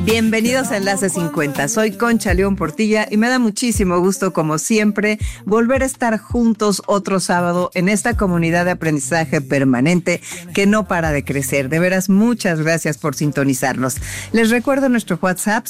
Bienvenidos a Enlace 50. Soy Concha León Portilla y me da muchísimo gusto, como siempre, volver a estar juntos otro sábado en esta comunidad de aprendizaje permanente que no para de crecer. De veras, muchas gracias por sintonizarnos. Les recuerdo nuestro WhatsApp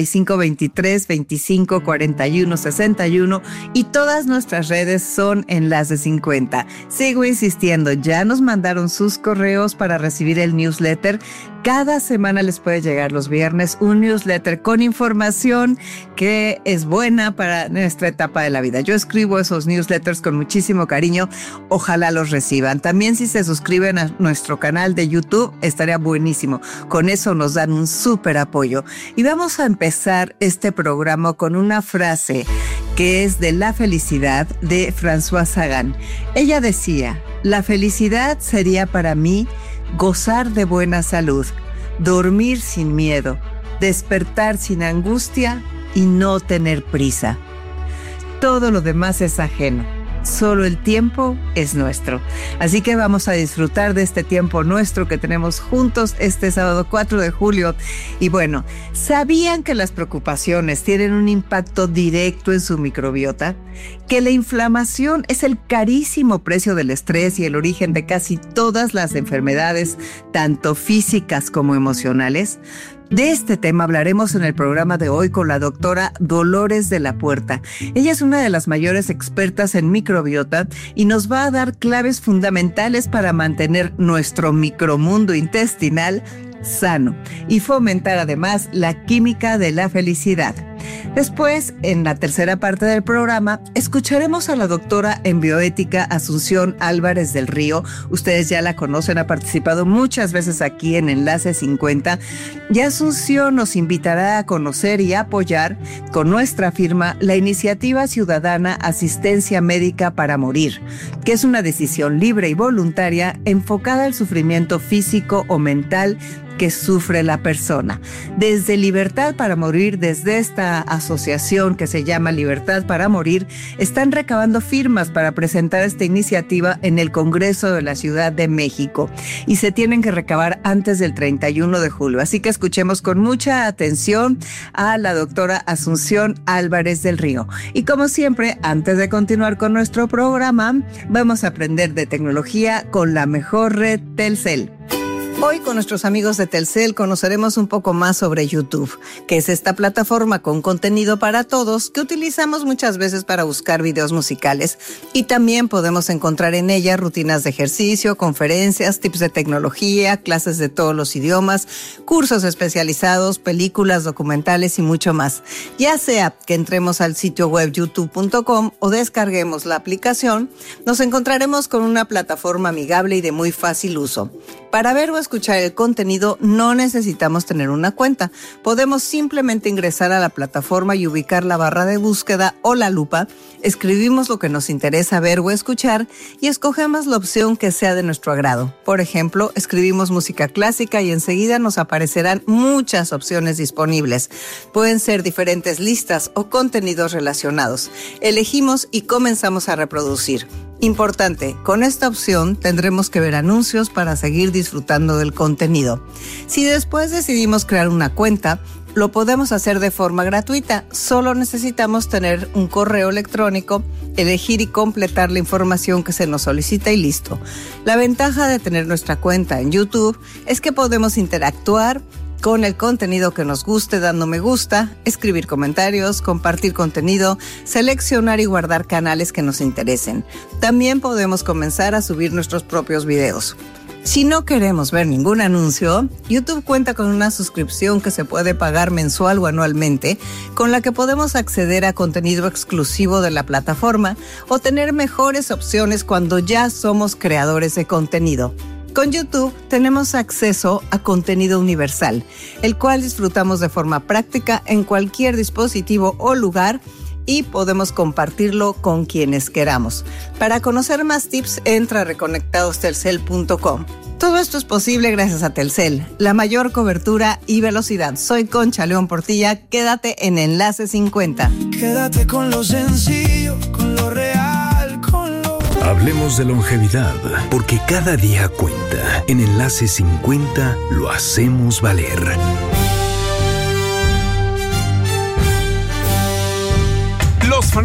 5523 25 41 61 y todas nuestras redes son Enlace 50. Sigo insistiendo, ya nos mandaron sus correos para recibir el newsletter. Cada semana les puede llegar los viernes un newsletter con información que es buena para nuestra etapa de la vida. Yo escribo esos newsletters con muchísimo cariño. Ojalá los reciban. También si se suscriben a nuestro canal de YouTube, estaría buenísimo. Con eso nos dan un súper apoyo. Y vamos a empezar este programa con una frase que es de La felicidad de Françoise Sagan. Ella decía: la felicidad sería para mí gozar de buena salud, dormir sin miedo, despertar sin angustia y no tener prisa. Todo lo demás es ajeno. Solo el tiempo es nuestro. Así que vamos a disfrutar de este tiempo nuestro que tenemos juntos este sábado 4 de julio. Y bueno, ¿sabían que las preocupaciones tienen un impacto directo en su microbiota? Que la inflamación es el carísimo precio del estrés y el origen de casi todas las enfermedades, tanto físicas como emocionales. De este tema hablaremos en el programa de hoy con la doctora Dolores de la Puerta. Ella es una de las mayores expertas en microbiota y nos va a dar claves fundamentales para mantener nuestro micromundo intestinal sano y fomentar además la química de la felicidad. Después, en la tercera parte del programa, escucharemos a la doctora en bioética Asunción Álvarez del Río. Ustedes ya la conocen, ha participado muchas veces aquí en Enlace 50. Y Asunción nos invitará a conocer y apoyar con nuestra firma la iniciativa ciudadana Asistencia Médica para Morir, que es una decisión libre y voluntaria enfocada al sufrimiento físico o mental que sufre la persona. Desde Libertad para Morir, desde esta asociación que se llama Libertad para Morir, están recabando firmas para presentar esta iniciativa en el Congreso de la Ciudad de México y se tienen que recabar antes del 31 de julio. Así que escuchemos con mucha atención a la doctora Asunción Álvarez del Río. Y como siempre, antes de continuar con nuestro programa, vamos a aprender de tecnología con la mejor red Telcel. Hoy con nuestros amigos de Telcel conoceremos un poco más sobre YouTube, que es esta plataforma con contenido para todos que utilizamos muchas veces para buscar videos musicales y también podemos encontrar en ella rutinas de ejercicio, conferencias, tips de tecnología, clases de todos los idiomas, cursos especializados, películas, documentales y mucho más. Ya sea que entremos al sitio web youtube.com o descarguemos la aplicación, nos encontraremos con una plataforma amigable y de muy fácil uso. Para ver o escuchar el contenido no necesitamos tener una cuenta. Podemos simplemente ingresar a la plataforma y ubicar la barra de búsqueda o la lupa, escribimos lo que nos interesa ver o escuchar y escogemos la opción que sea de nuestro agrado. Por ejemplo, escribimos música clásica y enseguida nos aparecerán muchas opciones disponibles. Pueden ser diferentes listas o contenidos relacionados. Elegimos y comenzamos a reproducir. Importante, con esta opción tendremos que ver anuncios para seguir disfrutando del contenido. Si después decidimos crear una cuenta, lo podemos hacer de forma gratuita. Solo necesitamos tener un correo electrónico, elegir y completar la información que se nos solicita y listo. La ventaja de tener nuestra cuenta en YouTube es que podemos interactuar con el contenido que nos guste dando me gusta, escribir comentarios, compartir contenido, seleccionar y guardar canales que nos interesen. También podemos comenzar a subir nuestros propios videos. Si no queremos ver ningún anuncio, YouTube cuenta con una suscripción que se puede pagar mensual o anualmente, con la que podemos acceder a contenido exclusivo de la plataforma o tener mejores opciones cuando ya somos creadores de contenido. Con YouTube tenemos acceso a contenido universal, el cual disfrutamos de forma práctica en cualquier dispositivo o lugar y podemos compartirlo con quienes queramos. Para conocer más tips, entra a reconectadostelcel.com. Todo esto es posible gracias a Telcel, la mayor cobertura y velocidad. Soy Concha León Portilla, quédate en Enlace 50. Quédate con lo sencillo, con lo real, con lo... Hablemos de longevidad, porque cada día cuenta. En Enlace 50 lo hacemos valer.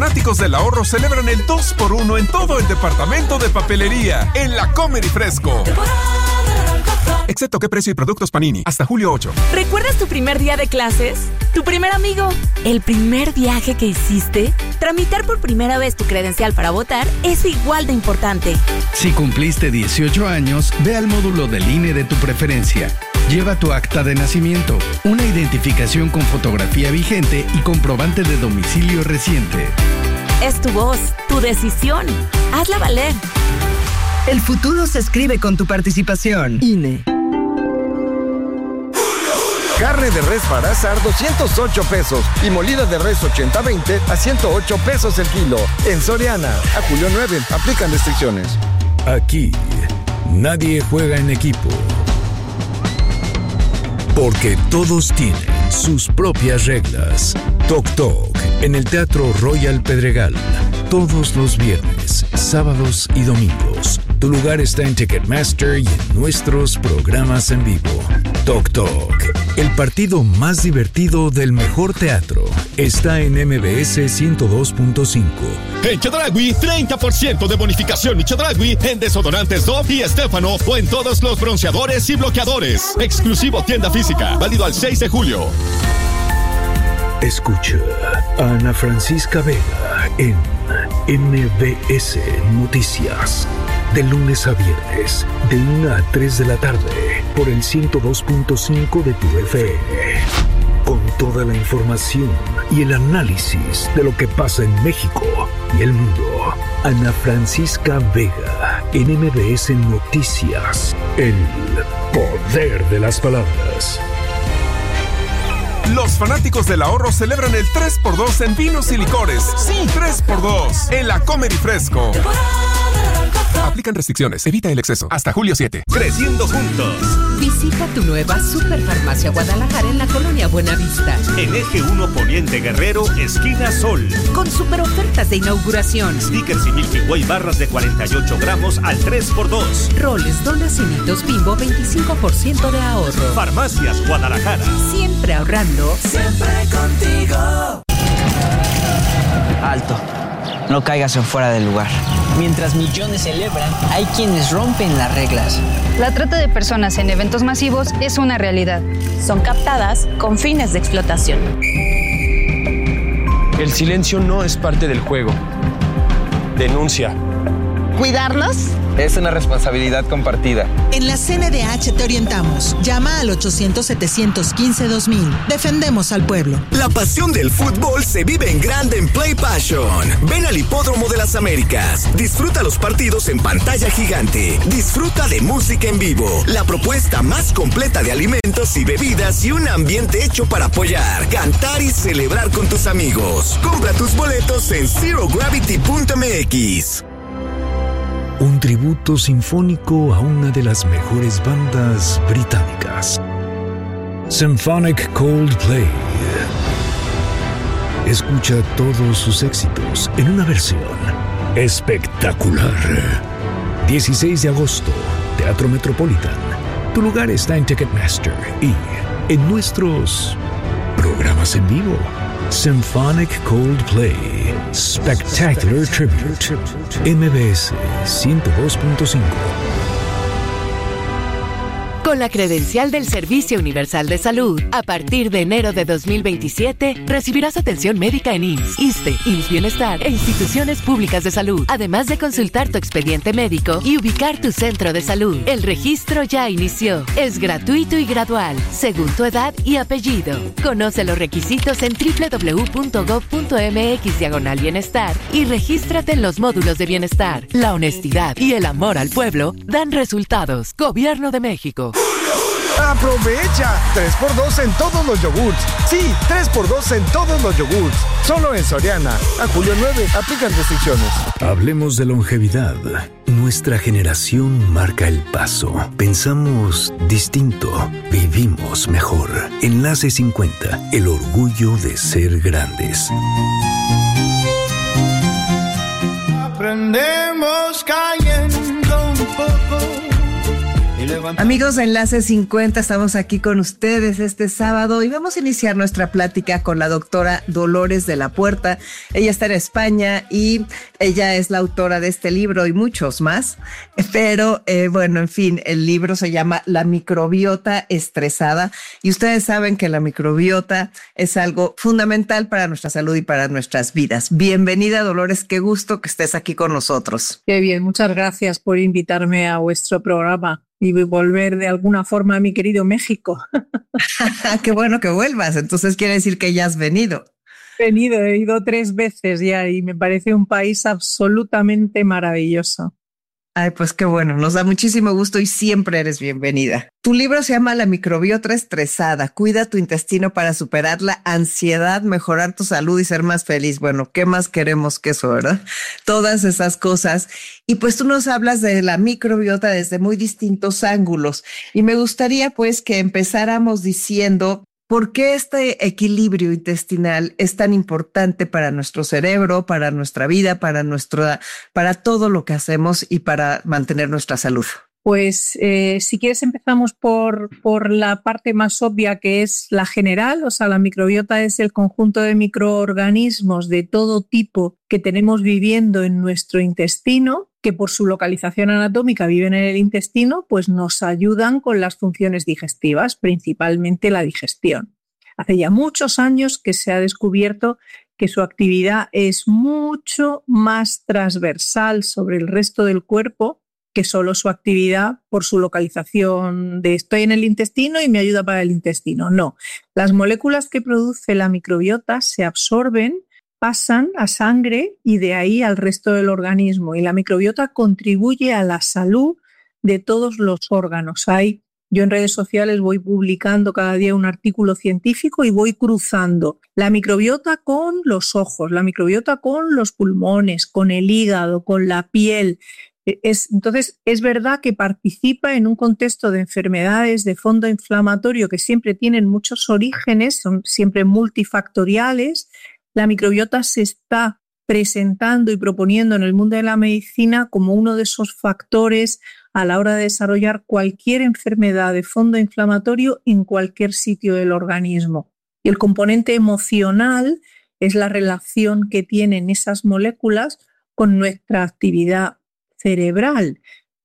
fanáticos del ahorro celebran el 2x1 en todo el departamento de papelería en la Comer y Fresco. Excepto qué precio y productos Panini, hasta julio 8. ¿Recuerdas tu primer día de clases? ¿Tu primer amigo? ¿El primer viaje que hiciste? Tramitar por primera vez tu credencial para votar es igual de importante. Si cumpliste 18 años, ve al módulo del INE de tu preferencia. Lleva tu acta de nacimiento, una identificación con fotografía vigente y comprobante de domicilio reciente. Es tu voz, tu decisión. Hazla valer. El futuro se escribe con tu participación. INE. Carne de res para asar, 208 pesos. Y molida de res 80-20 a 108 pesos el kilo. En Soriana, a julio 9. Aplican restricciones. Aquí, nadie juega en equipo. Porque todos tienen sus propias reglas. Toc Toc, en el Teatro Royal Pedregal. Todos los viernes, sábados y domingos. Tu lugar está en Ticketmaster y en nuestros programas en vivo. Toc Toc, el partido más divertido del mejor teatro, está en MBS 102.5. En Chedraui, 30% de bonificación y Chedraui en desodorantes Dove y Estefano o en todos los bronceadores y bloqueadores. Exclusivo tienda física, válido al 6 de julio. Escucha a Ana Francisca Vega en MBS Noticias. De lunes a viernes, de 1 a 3 de la tarde, por el 102.5 de tu FM. Con toda la información y el análisis de lo que pasa en México y el mundo. Ana Francisca Vega en MBS Noticias. El poder de las palabras. Los fanáticos del ahorro celebran el 3x2 en vinos y licores. Sí, 3x2 en la Comer y Fresco. Aplican restricciones. Evita el exceso. Hasta julio 7. Creciendo juntos. Visita tu nueva Superfarmacia Guadalajara en la colonia Buenavista. En Eje 1 Poniente Guerrero, esquina Sol. Con super ofertas de inauguración. Stickers y Milky Way barras de 48 gramos al 3x2. Roles, donas y mitos Bimbo, 25% de ahorro. Farmacias Guadalajara. Siempre ahorrando. Siempre contigo. Alto. No caigas en fuera del lugar. Mientras millones celebran, hay quienes rompen las reglas. La trata de personas en eventos masivos es una realidad. Son captadas con fines de explotación. El silencio no es parte del juego. Denuncia. ¿Cuidarlos? Es una responsabilidad compartida. En la CNDH te orientamos. Llama al 800-715-2000. Defendemos al pueblo. La pasión del fútbol se vive en grande en Play Passion. Ven al Hipódromo de las Américas. Disfruta los partidos en pantalla gigante. Disfruta de música en vivo. La propuesta más completa de alimentos y bebidas y un ambiente hecho para apoyar, cantar y celebrar con tus amigos. Compra tus boletos en ZeroGravity.mx. Un tributo sinfónico a una de las mejores bandas británicas. Symphonic Coldplay. Escucha todos sus éxitos en una versión espectacular. 16 de agosto, Teatro Metropolitan. Tu lugar está en Ticketmaster y en nuestros programas en vivo. Symphonic Coldplay Spectacular Tribute. MBS 102.5. Con la credencial del Servicio Universal de Salud, a partir de enero de 2027, recibirás atención médica en IMSS, ISSSTE, IMSS Bienestar e instituciones públicas de salud, además de consultar tu expediente médico y ubicar tu centro de salud. El registro ya inició. Es gratuito y gradual, según tu edad y apellido. Conoce los requisitos en www.gov.mx/bienestar y regístrate en los módulos de bienestar. La honestidad y el amor al pueblo dan resultados. Gobierno de México. ¡Aprovecha! 3x2 en todos los yogurts. Sí, 3x2 en todos los yogurts. Solo en Soriana. A julio 9. Aplican restricciones. Hablemos de longevidad. Nuestra generación marca el paso. Pensamos distinto. Vivimos mejor. Enlace 50. El orgullo de ser grandes. Aprendemos cayendo un poco. Amigos de Enlace 50, estamos aquí con ustedes este sábado y vamos a iniciar nuestra plática con la doctora Dolores de la Puerta. Ella está en España y ella es la autora de este libro y muchos más, pero bueno, en fin, el libro se llama La microbiota estresada y ustedes saben que la microbiota es algo fundamental para nuestra salud y para nuestras vidas. Bienvenida, Dolores, qué gusto que estés aquí con nosotros. Qué bien, muchas gracias por invitarme a vuestro programa y volver de alguna forma a mi querido México. Qué bueno que vuelvas, entonces quiere decir que ya has venido. He ido 3 veces ya y me parece un país absolutamente maravilloso. Ay, pues qué bueno, nos da muchísimo gusto y siempre eres bienvenida. Tu libro se llama La microbiota estresada, cuida tu intestino para superar la ansiedad, mejorar tu salud y ser más feliz. Bueno, ¿qué más queremos que eso, verdad? Todas esas cosas. Y pues tú nos hablas de la microbiota desde muy distintos ángulos. Y me gustaría pues que empezáramos diciendo ¿por qué este equilibrio intestinal es tan importante para nuestro cerebro, para nuestra vida, para todo lo que hacemos y para mantener nuestra salud? Pues si quieres empezamos por la parte más obvia, que es la general. O sea, la microbiota es el conjunto de microorganismos de todo tipo que tenemos viviendo en nuestro intestino, que por su localización anatómica viven en el intestino, pues nos ayudan con las funciones digestivas, principalmente la digestión. Hace ya muchos años que se ha descubierto que su actividad es mucho más transversal sobre el resto del cuerpo que solo su actividad por su localización de estoy en el intestino y me ayuda para el intestino. No, las moléculas que produce la microbiota se absorben, pasan a sangre y de ahí al resto del organismo. Y la microbiota contribuye a la salud de todos los órganos. Yo en redes sociales voy publicando cada día un artículo científico y voy cruzando la microbiota con los ojos, la microbiota con los pulmones, con el hígado, con la piel. Entonces, es verdad que participa en un contexto de enfermedades de fondo inflamatorio que siempre tienen muchos orígenes, son siempre multifactoriales. La microbiota se está presentando y proponiendo en el mundo de la medicina como uno de esos factores a la hora de desarrollar cualquier enfermedad de fondo inflamatorio en cualquier sitio del organismo. Y el componente emocional es la relación que tienen esas moléculas con nuestra actividad cerebral,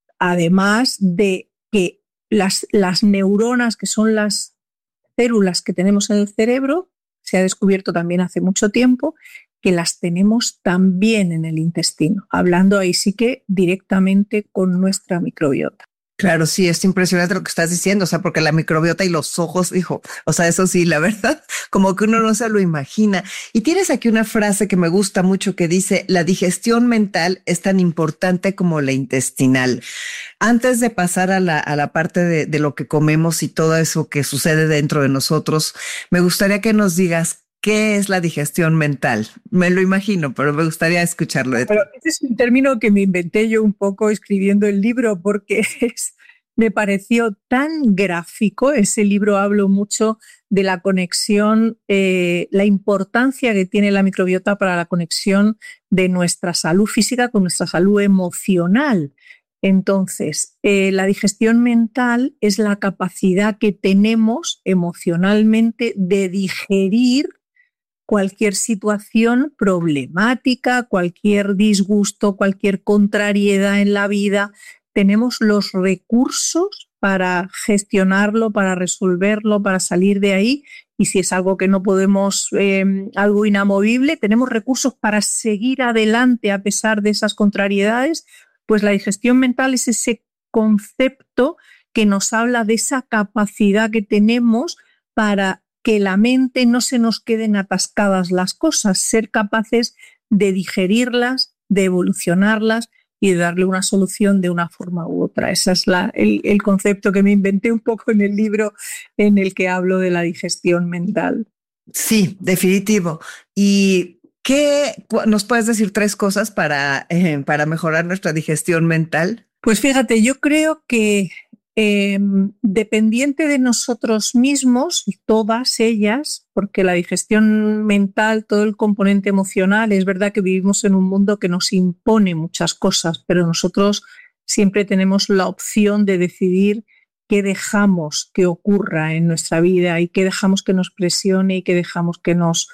además de que las neuronas, que son las células que tenemos en el cerebro, se ha descubierto también hace mucho tiempo que las tenemos también en el intestino, hablando ahí sí que directamente con nuestra microbiota. Claro, sí, es impresionante lo que estás diciendo, o sea, porque la microbiota y los ojos, hijo, o sea, eso sí, la verdad, como que uno no se lo imagina. Y tienes aquí una frase que me gusta mucho que dice, la digestión mental es tan importante como la intestinal. Antes de pasar a la parte de lo que comemos y todo eso que sucede dentro de nosotros, me gustaría que nos digas ¿qué es la digestión mental? Me lo imagino, pero me gustaría escucharlo de ti. Pero ese es un término que me inventé yo un poco escribiendo el libro porque me pareció tan gráfico. Ese libro hablo mucho de la conexión, la importancia que tiene la microbiota para la conexión de nuestra salud física con nuestra salud emocional. Entonces, la digestión mental es la capacidad que tenemos emocionalmente de digerir cualquier situación problemática, cualquier disgusto, cualquier contrariedad en la vida. Tenemos los recursos para gestionarlo, para resolverlo, para salir de ahí. Y si es algo que no podemos, algo inamovible, tenemos recursos para seguir adelante a pesar de esas contrariedades. Pues la digestión mental es ese concepto que nos habla de esa capacidad que tenemos para que la mente no se nos queden atascadas las cosas, ser capaces de digerirlas, de evolucionarlas y de darle una solución de una forma u otra. Ese es el concepto que me inventé un poco en el libro en el que hablo de la digestión mental. Sí, definitivo. ¿Y qué nos puedes decir 3 cosas para mejorar nuestra digestión mental? Pues fíjate, yo creo que dependiente de nosotros mismos, todas ellas, porque la digestión mental, todo el componente emocional, es verdad que vivimos en un mundo que nos impone muchas cosas, pero nosotros siempre tenemos la opción de decidir qué dejamos que ocurra en nuestra vida y qué dejamos que nos presione y qué dejamos que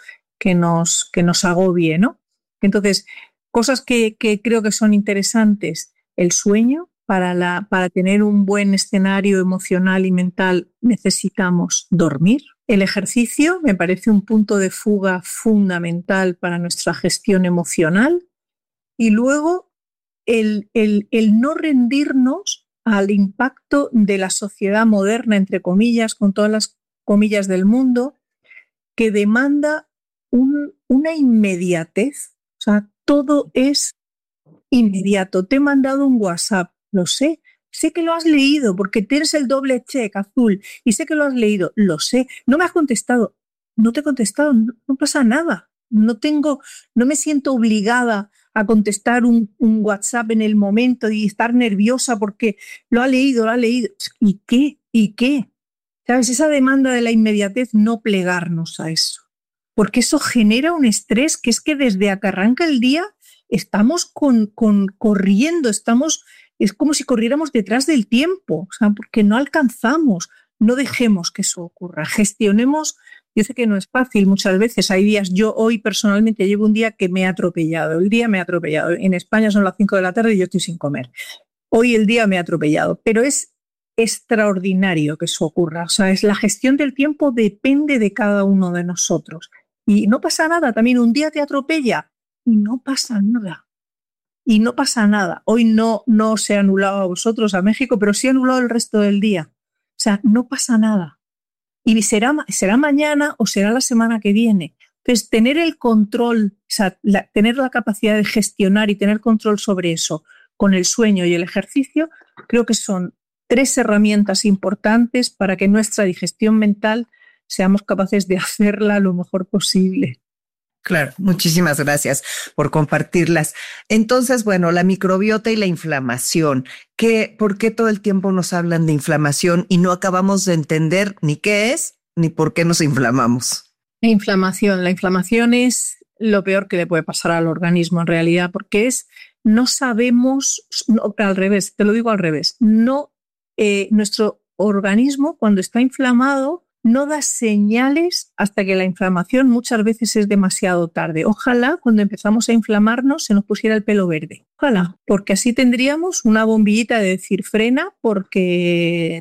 nos agobie, ¿no? Entonces, cosas que creo que son interesantes: el sueño. Para tener un buen escenario emocional y mental necesitamos dormir. El ejercicio me parece un punto de fuga fundamental para nuestra gestión emocional. Y luego el no rendirnos al impacto de la sociedad moderna, entre comillas, con todas las comillas del mundo, que demanda una inmediatez. O sea, todo es inmediato. Te he mandado un WhatsApp. Lo sé que lo has leído porque tienes el doble check azul y sé que lo has leído, lo sé. No me has contestado, no te he contestado, no pasa nada. No me siento obligada a contestar un WhatsApp en el momento y estar nerviosa porque lo ha leído. ¿Y qué? ¿Sabes? Esa demanda de la inmediatez, no plegarnos a eso, porque eso genera un estrés que es que desde que arranca el día estamos corriendo, es como si corriéramos detrás del tiempo, o sea, porque no alcanzamos. No dejemos que eso ocurra, gestionemos. Yo sé que no es fácil muchas veces, hay días, yo hoy personalmente llevo un día que me ha atropellado, en España son las 5 de la tarde y yo estoy sin comer, hoy el día me ha atropellado, pero es extraordinario que eso ocurra, o sea, la gestión del tiempo depende de cada uno de nosotros y no pasa nada, también un día te atropella y no pasa nada. Y no pasa nada. Hoy no se ha anulado a vosotros, a México, pero sí ha anulado el resto del día. O sea, no pasa nada. Y será mañana o será la semana que viene. Entonces, tener el control, o sea, tener la capacidad de gestionar y tener control sobre eso con el sueño y el ejercicio, creo que son 3 herramientas importantes para que nuestra digestión mental seamos capaces de hacerla lo mejor posible. Claro, muchísimas gracias por compartirlas. Entonces, bueno, la microbiota y la inflamación. ¿Por qué todo el tiempo nos hablan de inflamación y no acabamos de entender ni qué es ni por qué nos inflamamos? La inflamación es lo peor que le puede pasar al organismo en realidad, porque no sabemos, al revés, te lo digo al revés, nuestro organismo cuando está inflamado no da señales hasta que la inflamación muchas veces es demasiado tarde. Ojalá cuando empezamos a inflamarnos se nos pusiera el pelo verde. Ojalá, porque así tendríamos una bombillita de decir frena porque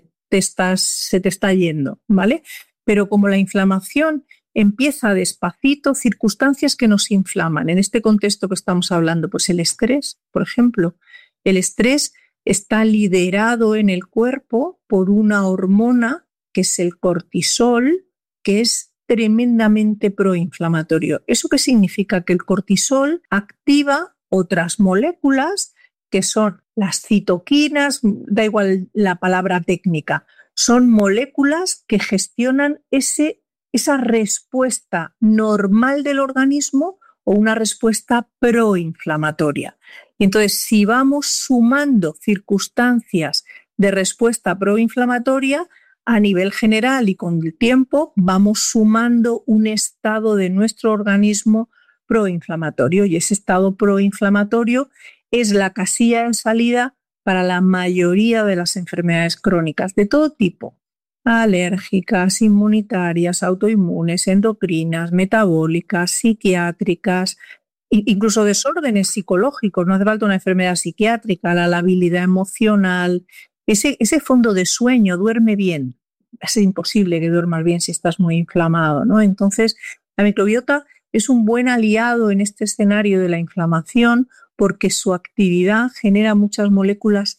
se te está yendo, ¿vale? Pero como la inflamación empieza despacito, circunstancias que nos inflaman. En este contexto que estamos hablando, pues el estrés, por ejemplo. El estrés está liderado en el cuerpo por una hormona que es el cortisol, que es tremendamente proinflamatorio. ¿Eso qué significa? Que el cortisol activa otras moléculas que son las citoquinas, da igual la palabra técnica, son moléculas que gestionan esa respuesta normal del organismo o una respuesta proinflamatoria. Y entonces, si vamos sumando circunstancias de respuesta proinflamatoria, a nivel general y con el tiempo vamos sumando un estado de nuestro organismo proinflamatorio y ese estado proinflamatorio es la casilla de salida para la mayoría de las enfermedades crónicas de todo tipo, alérgicas, inmunitarias, autoinmunes, endocrinas, metabólicas, psiquiátricas, incluso desórdenes psicológicos. No hace falta una enfermedad psiquiátrica, la labilidad emocional. Ese fondo de sueño, duerme bien. Es imposible que duermas bien si estás muy inflamado, ¿no? Entonces, la microbiota es un buen aliado en este escenario de la inflamación porque su actividad genera muchas moléculas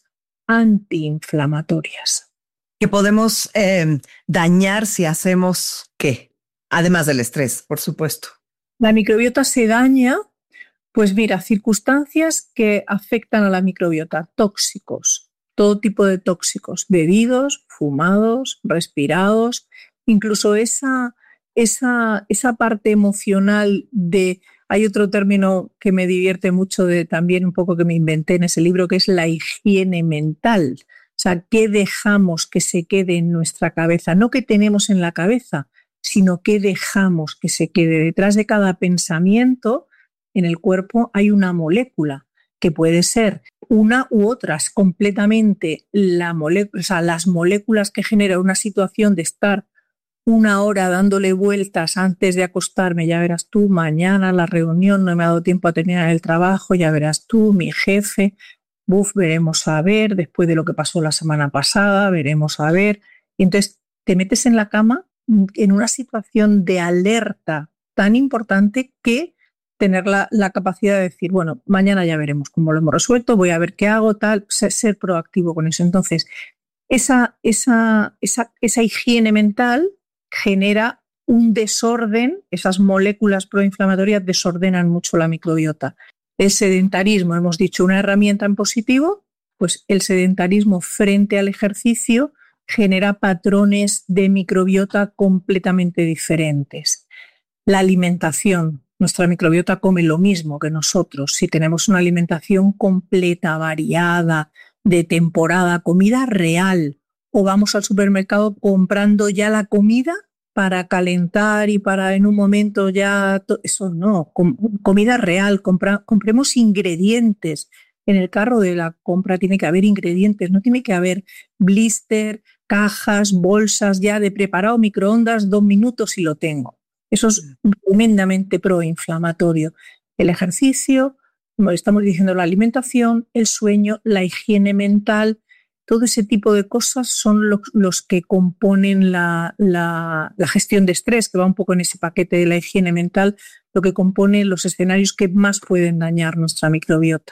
antiinflamatorias. Que podemos dañar si hacemos ¿qué? Además del estrés, por supuesto. La microbiota se daña, pues mira, circunstancias que afectan a la microbiota, tóxicos. Todo tipo de tóxicos, bebidos, fumados, respirados, incluso esa parte emocional de, hay otro término que me divierte mucho también un poco que me inventé en ese libro, que es la higiene mental. O sea, ¿qué dejamos que se quede en nuestra cabeza? No qué tenemos en la cabeza, sino qué dejamos que se quede. Detrás de cada pensamiento en el cuerpo hay una molécula. que puede ser una u otras completamente las moléculas que genera una situación de estar una hora dándole vueltas antes de acostarme, ya verás tú, mañana la reunión, no me ha dado tiempo a terminar el trabajo, ya verás tú, mi jefe, veremos a ver, después de lo que pasó la semana pasada, veremos a ver. Y entonces te metes en la cama en una situación de alerta tan importante que tener la capacidad de decir, bueno, mañana ya veremos cómo lo hemos resuelto, voy a ver qué hago, tal, ser proactivo con eso. Entonces, esa higiene mental genera un desorden, esas moléculas proinflamatorias desordenan mucho la microbiota. El sedentarismo, hemos dicho, una herramienta en positivo, pues el sedentarismo frente al ejercicio genera patrones de microbiota completamente diferentes. La alimentación, nuestra microbiota come lo mismo que nosotros. Si tenemos una alimentación completa, variada, de temporada, comida real, o vamos al supermercado comprando ya la comida para calentar y para en un momento ya... Eso no, comida real, compremos ingredientes. En el carro de la compra tiene que haber ingredientes, no tiene que haber blister, cajas, bolsas ya de preparado, microondas, 2 minutos y lo tengo. Eso es tremendamente proinflamatorio. El ejercicio, como estamos diciendo, la alimentación, el sueño, la higiene mental, todo ese tipo de cosas son los que componen la gestión de estrés, que va un poco en ese paquete de la higiene mental, lo que compone los escenarios que más pueden dañar nuestra microbiota.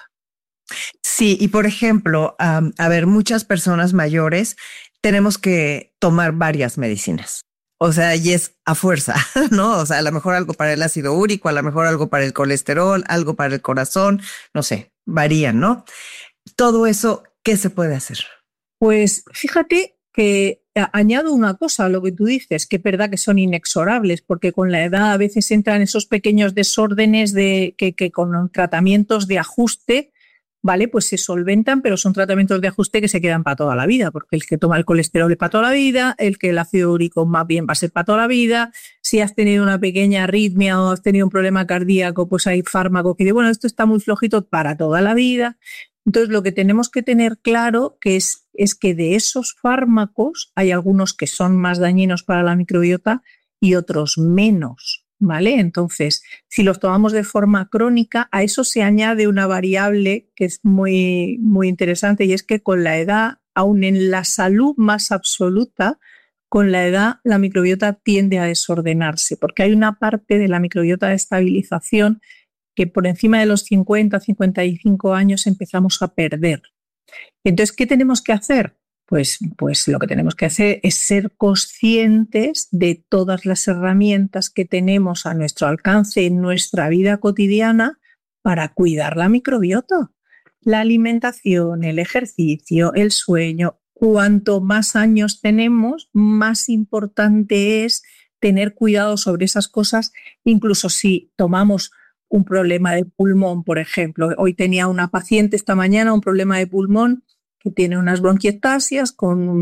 Sí, y por ejemplo, muchas personas mayores tenemos que tomar varias medicinas. O sea, y es a fuerza, ¿no? O sea, a lo mejor algo para el ácido úrico, a lo mejor algo para el colesterol, algo para el corazón, no sé, varían, ¿no? Todo eso, ¿qué se puede hacer? Pues fíjate que añado una cosa a lo que tú dices, que es verdad que son inexorables, porque con la edad a veces entran esos pequeños desórdenes que con tratamientos de ajuste, ¿vale? Pues se solventan, pero son tratamientos de ajuste que se quedan para toda la vida, porque el que toma el colesterol es para toda la vida, el que el ácido úrico más bien va a ser para toda la vida. Si has tenido una pequeña arritmia o has tenido un problema cardíaco, pues hay fármacos que dicen, bueno, esto está muy flojito para toda la vida. Entonces, lo que tenemos que tener claro es que de esos fármacos hay algunos que son más dañinos para la microbiota y otros menos, ¿vale? Entonces, si los tomamos de forma crónica, a eso se añade una variable que es muy, muy interesante, y es que con la edad, aun en la salud más absoluta, con la edad la microbiota tiende a desordenarse, porque hay una parte de la microbiota de estabilización que por encima de los 50, 55 años empezamos a perder. Entonces, ¿qué tenemos que hacer? Pues lo que tenemos que hacer es ser conscientes de todas las herramientas que tenemos a nuestro alcance en nuestra vida cotidiana para cuidar la microbiota. La alimentación, el ejercicio, el sueño. Cuanto más años tenemos, más importante es tener cuidado sobre esas cosas, incluso si tomamos un problema de pulmón, por ejemplo. Hoy tenía una paciente esta mañana, un problema de pulmón, que tiene unas bronquiectasias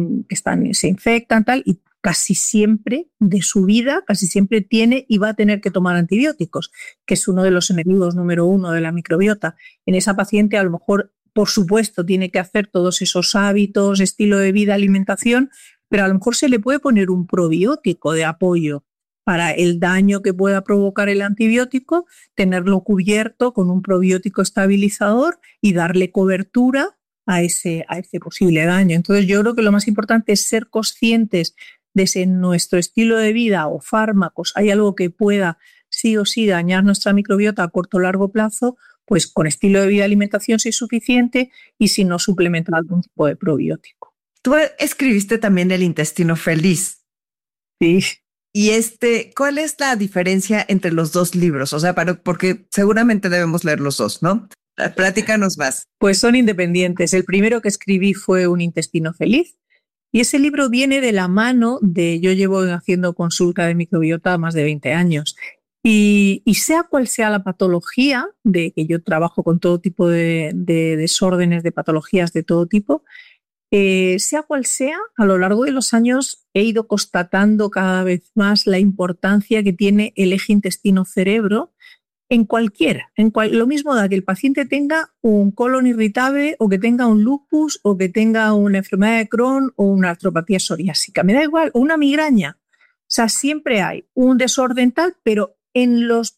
se infectan, tal, y casi siempre de su vida, casi siempre tiene y va a tener que tomar antibióticos, que es uno de los enemigos número 1 de la microbiota. En esa paciente, a lo mejor, por supuesto, tiene que hacer todos esos hábitos, estilo de vida, alimentación, pero a lo mejor se le puede poner un probiótico de apoyo para el daño que pueda provocar el antibiótico, tenerlo cubierto con un probiótico estabilizador y darle cobertura a ese posible daño. Entonces, yo creo que lo más importante es ser conscientes de si en nuestro estilo de vida o fármacos hay algo que pueda sí o sí dañar nuestra microbiota a corto o largo plazo, pues con estilo de vida, alimentación si es suficiente, y si no, suplementar algún tipo de probiótico. Tú escribiste también El intestino feliz. Sí. Y ¿cuál es la diferencia entre los dos libros? O sea, porque seguramente debemos leer los dos, ¿no? Platícanos más. Pues son independientes. El primero que escribí fue Un intestino feliz, y ese libro viene de la mano yo llevo haciendo consulta de microbiota más de 20 años. Y sea cual sea la patología, de que yo trabajo con todo tipo de desórdenes, de patologías de todo tipo, sea cual sea, a lo largo de los años he ido constatando cada vez más la importancia que tiene el eje intestino-cerebro en cualquiera. Lo mismo da que el paciente tenga un colon irritable o que tenga un lupus o que tenga una enfermedad de Crohn o una artropatía psoriásica. Me da igual, o una migraña. O sea, siempre hay un desorden tal, pero en los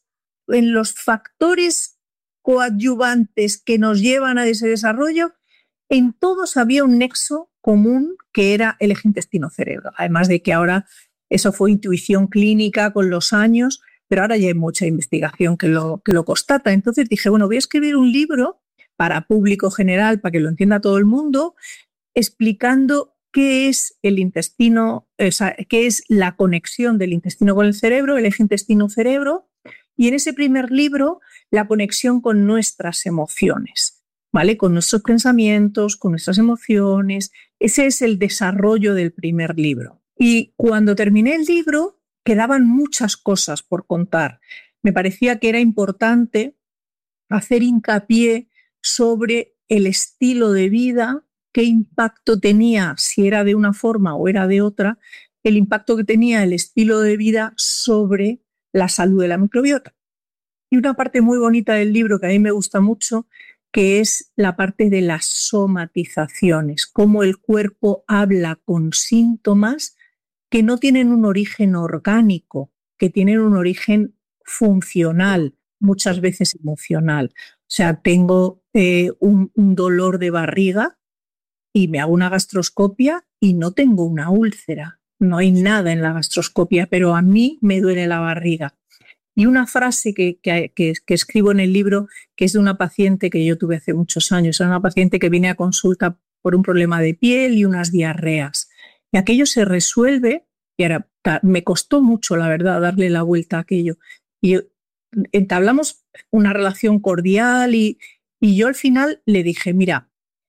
factores coadyuvantes que nos llevan a ese desarrollo, en todos había un nexo común que era el eje intestino-cerebro. Además de que ahora eso fue intuición clínica con los años, pero ahora ya hay mucha investigación que lo constata. Entonces dije, bueno, voy a escribir un libro para público general, para que lo entienda todo el mundo, explicando qué es el intestino, o sea, qué es la conexión del intestino con el cerebro, el eje intestino-cerebro, y en ese primer libro la conexión con nuestras emociones, ¿vale? Con nuestros pensamientos, con nuestras emociones. Ese es el desarrollo del primer libro. Y cuando terminé el libro, quedaban muchas cosas por contar. Me parecía que era importante hacer hincapié sobre el estilo de vida, qué impacto tenía, si era de una forma o era de otra, el impacto que tenía el estilo de vida sobre la salud de la microbiota. Y una parte muy bonita del libro que a mí me gusta mucho, que es la parte de las somatizaciones, cómo el cuerpo habla con síntomas que no tienen un origen orgánico, que tienen un origen funcional, muchas veces emocional. O sea, tengo un dolor de barriga y me hago una gastroscopia y no tengo una úlcera. No hay nada en la gastroscopia, pero a mí me duele la barriga. Y una frase que escribo en el libro, que es de una paciente que yo tuve hace muchos años, era una paciente que viene a consulta por un problema de piel y unas diarreas. Y aquello se resuelve, y ahora me costó mucho, la verdad, darle la vuelta a aquello. Y entablamos una relación cordial y yo al final le dije, mira,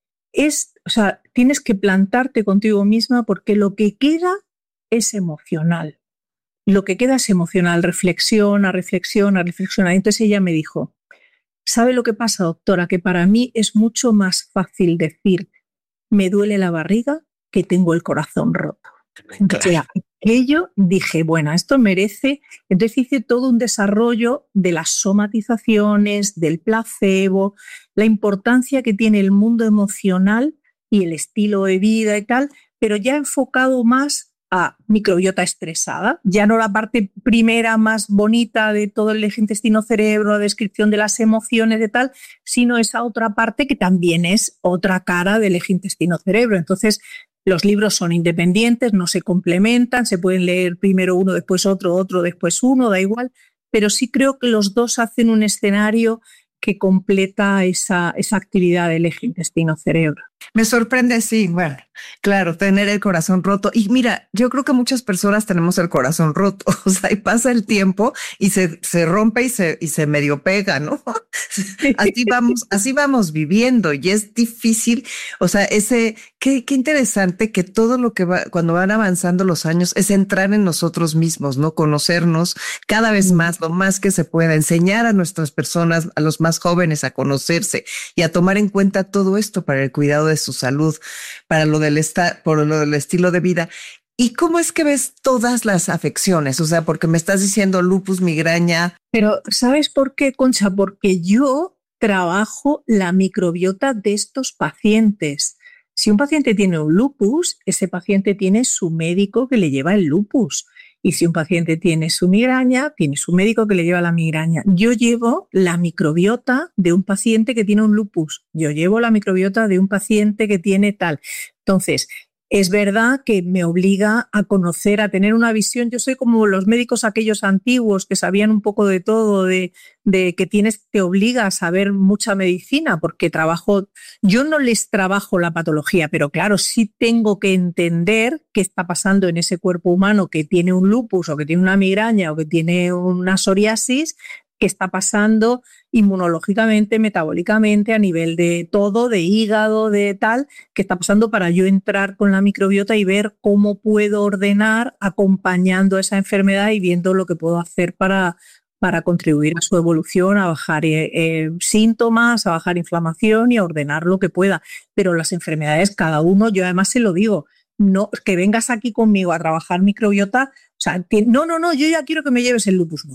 o sea, tienes que plantarte contigo misma porque lo que queda es emocional. Lo que queda es emocional, reflexiona. Entonces ella me dijo, ¿sabe lo que pasa, doctora? Que para mí es mucho más fácil decir, me duele la barriga, que tengo el corazón roto. Entonces, aquello dije, bueno, esto merece. Entonces hice todo un desarrollo de las somatizaciones, del placebo, la importancia que tiene el mundo emocional y el estilo de vida y tal, pero ya enfocado más a microbiota estresada, ya no la parte primera más bonita de todo el eje intestino-cerebro, la descripción de las emociones y tal, sino esa otra parte que también es otra cara del eje intestino-cerebro. Entonces, los libros son independientes, no se complementan, se pueden leer primero uno, después otro después uno, da igual, pero sí creo que los dos hacen un escenario que completa esa actividad del eje intestino-cerebro. Me sorprende, sí, bueno, claro, tener el corazón roto. Y mira, yo creo que muchas personas tenemos el corazón roto, o sea, y pasa el tiempo y se rompe y se medio pega, ¿no? Así vamos viviendo y es difícil, o sea, qué interesante que todo lo que va, cuando van avanzando los años, es entrar en nosotros mismos, ¿no? Conocernos cada vez más, lo más que se pueda, enseñar a nuestras personas, a los más jóvenes a conocerse y a tomar en cuenta todo esto para el cuidado de su salud, para por lo del estilo de vida. ¿Y cómo es que ves todas las afecciones? O sea, porque me estás diciendo lupus, migraña. Pero ¿sabes por qué, Concha? Porque yo trabajo la microbiota de estos pacientes. Si un paciente tiene un lupus, ese paciente tiene su médico que le lleva el lupus. Y si un paciente tiene su migraña, tiene su médico que le lleva la migraña. Yo llevo la microbiota de un paciente que tiene un lupus. Yo llevo la microbiota de un paciente que tiene tal. Entonces, es verdad que me obliga a conocer, a tener una visión. Yo soy como los médicos aquellos antiguos que sabían un poco de todo, de que te obliga a saber mucha medicina, porque yo no les trabajo la patología, pero claro, sí tengo que entender qué está pasando en ese cuerpo humano que tiene un lupus o que tiene una migraña o que tiene una psoriasis, qué está pasando inmunológicamente, metabólicamente, a nivel de todo, de hígado, de tal, qué está pasando para yo entrar con la microbiota y ver cómo puedo ordenar acompañando a esa enfermedad y viendo lo que puedo hacer para contribuir a su evolución, a bajar síntomas, a bajar inflamación y a ordenar lo que pueda. Pero las enfermedades, cada uno, yo además se lo digo, no, que vengas aquí conmigo a trabajar microbiota O sea, no, yo ya quiero que me lleves el lupus.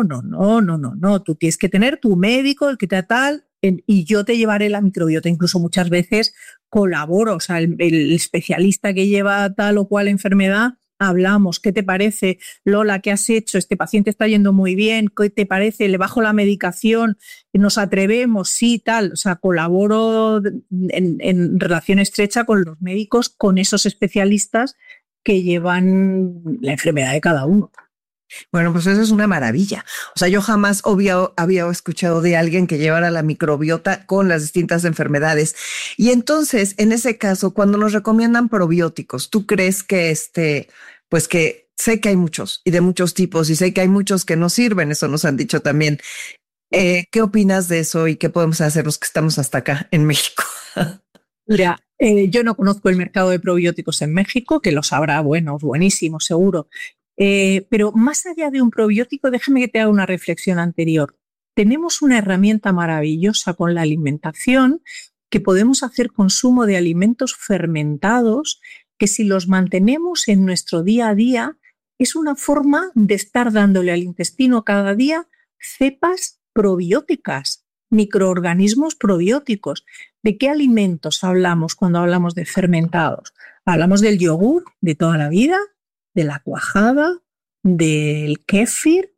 No. Tú tienes que tener tu médico, el que te da tal, y yo te llevaré la microbiota. Incluso muchas veces colaboro, o sea, el especialista que lleva tal o cual enfermedad, hablamos, ¿qué te parece, Lola? ¿Qué has hecho? Este paciente está yendo muy bien, ¿qué te parece? ¿Le bajo la medicación? ¿Nos atrevemos? Sí, tal. O sea, colaboro en relación estrecha con los médicos, con esos especialistas que llevan la enfermedad de cada uno. Bueno, pues eso es una maravilla. O sea, yo jamás había escuchado de alguien que llevara la microbiota con las distintas enfermedades. Y entonces, en ese caso, cuando nos recomiendan probióticos, ¿tú crees que pues que sé que hay muchos y de muchos tipos y sé que hay muchos que no sirven? Eso nos han dicho también. ¿Qué opinas de eso y qué podemos hacer los que estamos hasta acá en México? Mira, yo no conozco el mercado de probióticos en México, que los habrá buenísimos, seguro. Pero más allá de un probiótico, déjame que te haga una reflexión anterior. Tenemos una herramienta maravillosa con la alimentación, que podemos hacer consumo de alimentos fermentados, que si los mantenemos en nuestro día a día, es una forma de estar dándole al intestino cada día cepas probióticas, microorganismos probióticos. ¿De qué alimentos hablamos cuando hablamos de fermentados? Hablamos del yogur de toda la vida, de la cuajada, del kéfir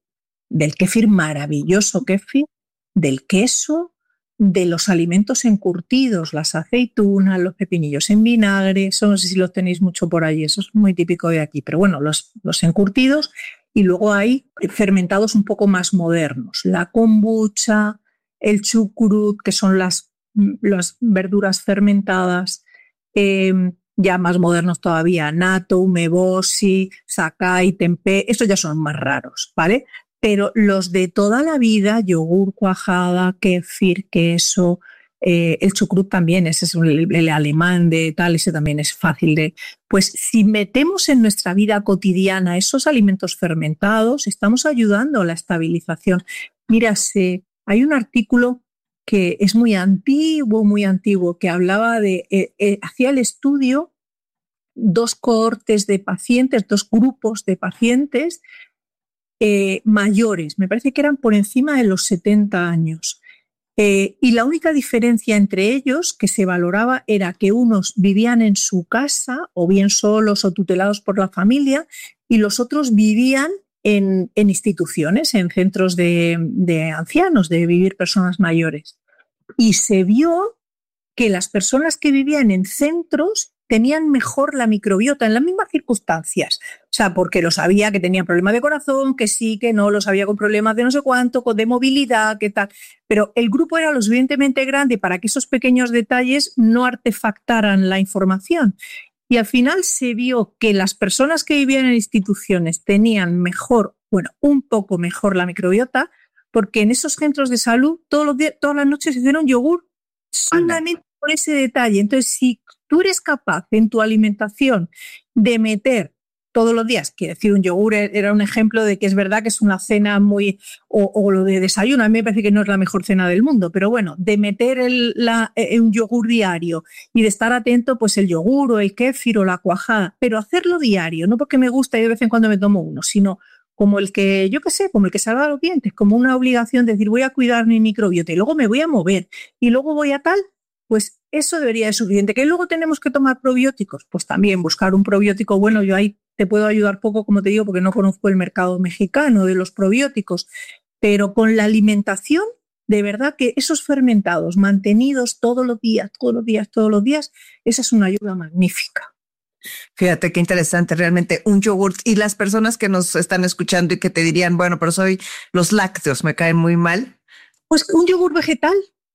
maravilloso kéfir, del queso, de los alimentos encurtidos, las aceitunas, los pepinillos en vinagre. Eso no sé si los tenéis mucho por allí, eso es muy típico de aquí, pero bueno, los encurtidos. Y luego hay fermentados un poco más modernos, la kombucha, el chucrut, que son las verduras fermentadas, ya más modernos todavía, natto, umeboshi, sakai, tempeh, estos ya son más raros, ¿vale? Pero los de toda la vida, yogur, cuajada, kéfir, queso, el chucrut también, ese es el alemán de tal, ese también es fácil de... Pues si metemos en nuestra vida cotidiana esos alimentos fermentados, estamos ayudando a la estabilización. Mira, hay un artículo que es muy antiguo, que hablaba hacía el estudio, dos cohortes de pacientes, dos grupos de pacientes mayores, me parece que eran por encima de los 70 años. Y la única diferencia entre ellos que se valoraba era que unos vivían en su casa, o bien solos o tutelados por la familia, y los otros vivían en instituciones, en centros de ancianos, de vivir personas mayores. Y se vio que las personas que vivían en centros tenían mejor la microbiota en las mismas circunstancias. O sea, porque lo sabía que tenían problemas de corazón, que sí, que no, lo sabía con problemas de no sé cuánto, de movilidad, que tal. Pero el grupo era lo suficientemente grande para que esos pequeños detalles no artefactaran la información. Y al final se vio que las personas que vivían en instituciones tenían un poco mejor la microbiota, porque en esos centros de salud todas las noches se hicieron yogur, solamente por ese detalle. Entonces, si tú eres capaz en tu alimentación de meter todos los días, quiero decir, un yogur era un ejemplo de que es verdad que es una cena muy, o lo de desayuno, a mí me parece que no es la mejor cena del mundo, pero bueno, de meter un yogur diario y de estar atento, pues el yogur o el kéfir o la cuajada, pero hacerlo diario, no porque me gusta y de vez en cuando me tomo uno, sino como el que, como el que salva los dientes, como una obligación de decir voy a cuidar mi microbiota y luego me voy a mover y luego voy a tal, pues eso debería ser suficiente. ¿Que luego tenemos que tomar probióticos? Pues también buscar un probiótico bueno. Yo ahí te puedo ayudar poco, como te digo, porque no conozco el mercado mexicano de los probióticos, pero con la alimentación, de verdad que esos fermentados mantenidos todos los días, esa es una ayuda magnífica. Fíjate qué interesante realmente un yogur. Y las personas que nos están escuchando y que te dirían, bueno, pero los lácteos me caen muy mal. Pues un yogur vegetal.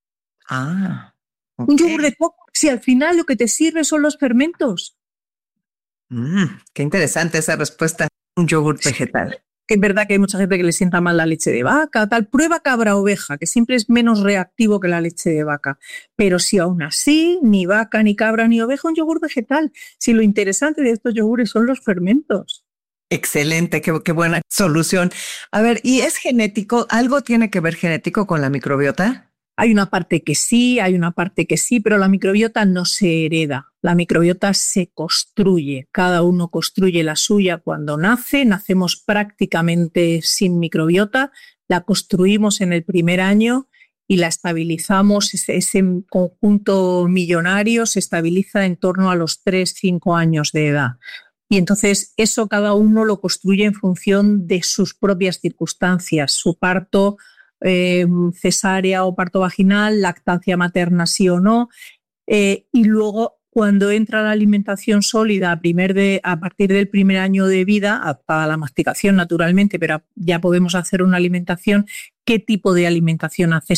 Un yogur de coco. Si al final lo que te sirve son los fermentos. Qué interesante esa respuesta. Un yogur vegetal. Que es verdad que hay mucha gente que le sienta mal la leche de vaca, tal. Prueba cabra-oveja, que siempre es menos reactivo que la leche de vaca. Pero si aún así, ni vaca, ni cabra, ni oveja, un yogur vegetal. Si lo interesante de estos yogures son los fermentos. Excelente, qué buena solución. A ver, ¿y es genético? ¿Algo tiene que ver genético con la microbiota? Hay una parte que sí, pero la microbiota no se hereda. La microbiota se construye, cada uno construye la suya cuando nace, nacemos prácticamente sin microbiota, la construimos en el primer año y la estabilizamos, ese conjunto millonario se estabiliza en torno a los 3-5 años de edad. Y entonces eso cada uno lo construye en función de sus propias circunstancias, su parto, cesárea o parto vaginal, lactancia materna sí o no, y luego cuando entra la alimentación sólida a partir del primer año de vida, adaptada a la masticación naturalmente, pero ya podemos hacer una alimentación, ¿qué tipo de alimentación hace?